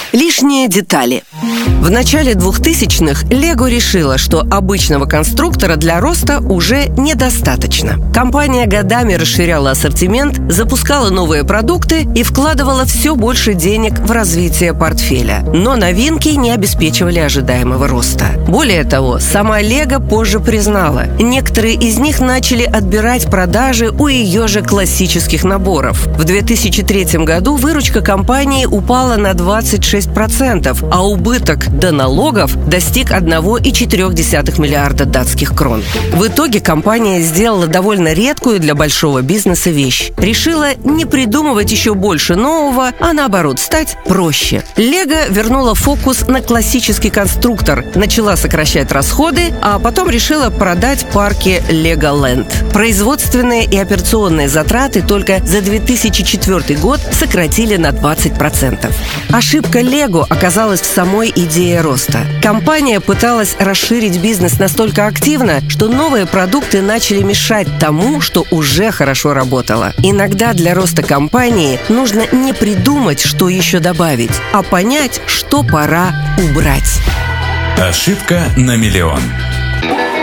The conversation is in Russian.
Лишние детали. В начале 2000-х Lego решила, что обычного конструктора для роста уже недостаточно. Компания годами расширяла ассортимент, запускала новые продукты и вкладывала все больше денег в развитие портфеля. Но новинки не обеспечивали ожидаемого роста. Более того, сама Lego позже признала, некоторые из них начали отбирать продажи у ее же классических наборов. В 2003 году выручка компании упала на 26%, а убыток до налогов достиг 1,4 миллиарда датских крон. В итоге компания сделала довольно редкую для большого бизнеса вещь. Решила не придумывать еще больше нового, а наоборот, стать проще. Lego вернула фокус на классический конструктор, начала сокращать расходы, а потом решила продать парки Legoland. Производственные и операционные затраты только за 2004 год сократили на 20%. Ошибка Lego оказалась в самой идее роста. Компания пыталась расширить бизнес настолько активно, что новые продукты начали мешать тому, что уже хорошо работало. Иногда для роста компании нужно не придумать, что еще добавить, а понять, что пора убрать. Ошибка на миллион.